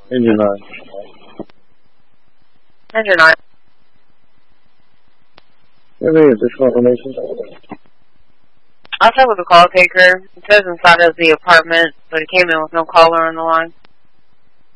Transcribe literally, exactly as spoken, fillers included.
Engine nine. Engine nine. Any additional information? I'll check with the call taker. It says inside of the apartment, but it came in with no caller on the line.